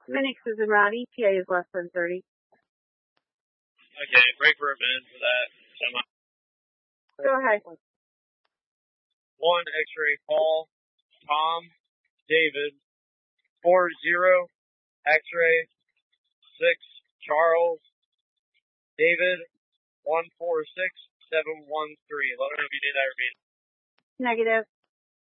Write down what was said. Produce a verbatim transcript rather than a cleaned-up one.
Minix is around. E T A is less than thirty. Okay, break for a minute for that. Semi. Go ahead. One X-ray Paul, Tom, David, four zero, X-ray, six Charles, David, one four six seven one three. Let me know if you did that repeat. Negative.